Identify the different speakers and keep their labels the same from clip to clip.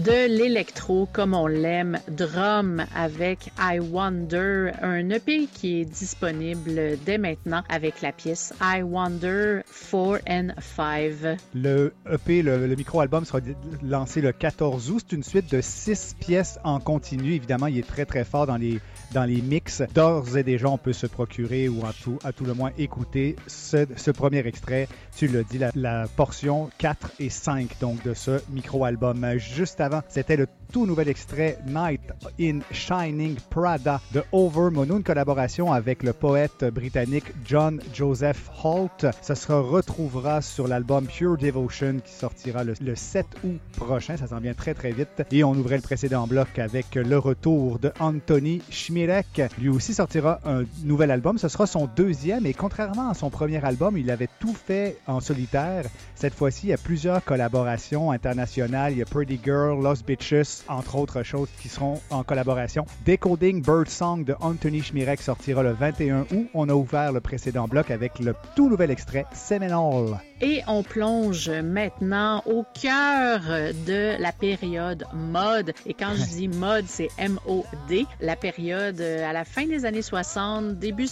Speaker 1: de l'électro comme on l'aime, drum avec I Wonder, un EP qui est disponible dès maintenant avec la pièce I Wonder 4 and 5.
Speaker 2: Le EP, le micro-album sera lancé le 14 août. C'est une suite de 6 pièces en continu. Évidemment, il est très très fort dans les mix. D'ores et déjà, on peut se procurer ou à tout le moins écouter ce premier extrait. Tu l'as dit, la portion 4 et 5 donc de ce micro-album. Juste avant, c'était le tout nouvel extrait Night in Shining Prada de Overmono, une collaboration avec le poète britannique John Joseph Holt. Ça se retrouvera sur l'album Pure Devotion qui sortira le 7 août prochain. Ça s'en vient très très vite. Et on ouvrait le précédent bloc avec le retour de Anthony Schmirek. Lui aussi sortira un nouvel album. Ce sera son deuxième et contrairement à son premier album, il avait tout fait en solitaire. Cette fois-ci, il y a plusieurs collaborations internationales. Il y a Pretty Girl, Lost Bitches, entre autres choses qui seront en collaboration. Decoding Birdsong de Anthony Schmirek sortira le 21 août. On a ouvert le précédent bloc avec le tout nouvel extrait Seminole.
Speaker 1: Et on plonge maintenant au cœur de la période mode. Et quand je dis mode, c'est M-O-D. La période à la fin des années 60, début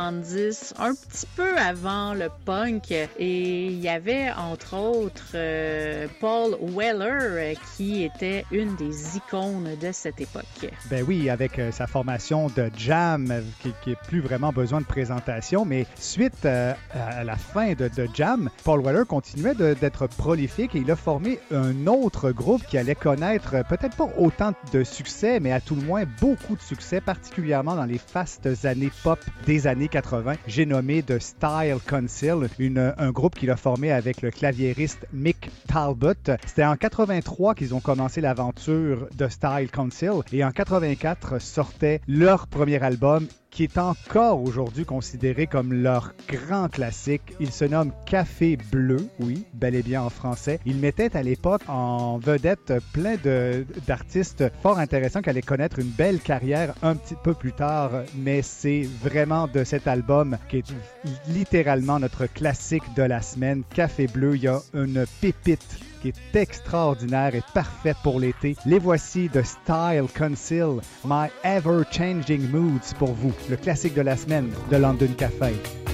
Speaker 1: 70, un petit peu avant le punk. Et il y avait entre autres Paul Weller qui était une des icônes de cette époque.
Speaker 2: Ben oui, avec sa formation de Jam qui est plus vraiment besoin de présentation. Mais suite à la fin de Jam, Paul Weller continuait d'être prolifique et il a formé un autre groupe qui allait connaître peut-être pas autant de succès, mais à tout le moins beaucoup de succès, particulièrement dans les fastes années pop des années 80. J'ai nommé The Style Council, un groupe qu'il a formé avec le claviériste Mick Talbot. C'était en 83 qu'ils ont commencé l'aventure de Style Council et en 84 sortait leur premier album qui est encore aujourd'hui considéré comme leur grand classique. Il se nomme Café Bleu, oui, bel et bien en français. Il mettait à l'époque en vedette plein d'artistes fort intéressants qui allaient connaître une belle carrière un petit peu plus tard, mais c'est vraiment de cet album qui est littéralement notre classique de la semaine. Café Bleu, il y a une pépite qui est extraordinaire et parfaite pour l'été. Les voici de Style Council, My Ever Changing Moods pour vous, le classique de la semaine de London Café.